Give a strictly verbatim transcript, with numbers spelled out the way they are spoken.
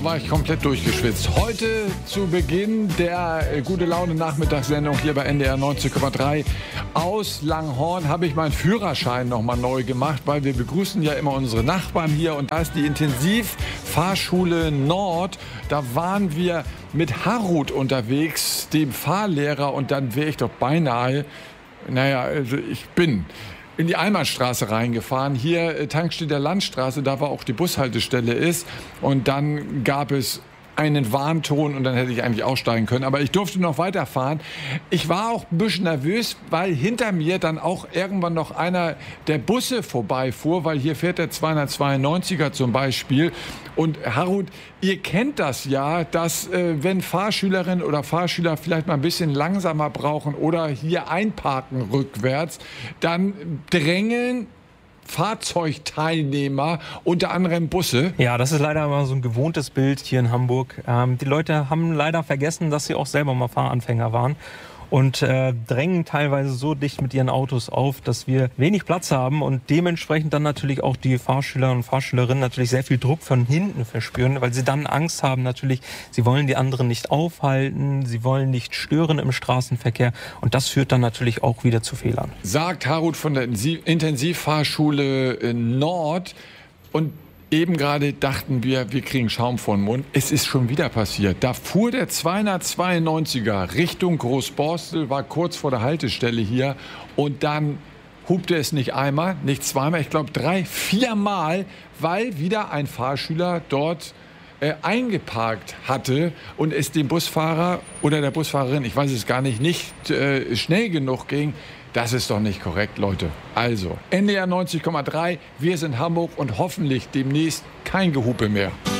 da war ich komplett durchgeschwitzt. Heute zu Beginn der äh, gute Laune Nachmittagssendung hier bei N D R neunzig Komma drei aus Langhorn habe ich meinen Führerschein noch mal neu gemacht, weil wir begrüßen ja immer unsere Nachbarn hier und da ist die Intensivfahrschule Nord. Da waren wir mit Harut unterwegs, dem Fahrlehrer, und dann wäre ich doch beinahe, naja, also ich bin in die Einbahnstraße reingefahren. Hier äh, Tankstelle Landstraße, da war auch die Bushaltestelle ist. Und dann gab es einen Warnton und dann hätte ich eigentlich aussteigen können. Aber ich durfte noch weiterfahren. Ich war auch ein bisschen nervös, weil hinter mir dann auch irgendwann noch einer der Busse vorbeifuhr, weil hier fährt der zweihundertzweiundneunziger zum Beispiel. Und Harut, ihr kennt das ja, dass äh, wenn Fahrschülerinnen oder Fahrschüler vielleicht mal ein bisschen langsamer brauchen oder hier einparken rückwärts, dann drängeln Fahrzeugteilnehmer, unter anderem Busse. Ja, das ist leider immer so ein gewohntes Bild hier in Hamburg. Ähm, die Leute haben leider vergessen, dass sie auch selber mal Fahranfänger waren und äh, drängen teilweise so dicht mit ihren Autos auf, dass wir wenig Platz haben und dementsprechend dann natürlich auch die Fahrschüler und Fahrschülerinnen natürlich sehr viel Druck von hinten verspüren, weil sie dann Angst haben natürlich, sie wollen die anderen nicht aufhalten, sie wollen nicht stören im Straßenverkehr und das führt dann natürlich auch wieder zu Fehlern. Sagt Harut von der Intensivfahrschule Nord. Und eben gerade dachten wir, wir kriegen Schaum vor den Mund. Es ist schon wieder passiert. Da fuhr der zweihundertzweiundneunziger Richtung Großborstel, war kurz vor der Haltestelle hier. Und dann hupte es nicht einmal, nicht zweimal, ich glaube drei, viermal, weil wieder ein Fahrschüler dort äh, eingeparkt hatte und es dem Busfahrer oder der Busfahrerin, ich weiß es gar nicht, nicht äh, schnell genug ging. Das ist doch nicht korrekt, Leute. Also, N D R neunzig Komma drei, wir sind Hamburg und hoffentlich demnächst kein Gehupe mehr.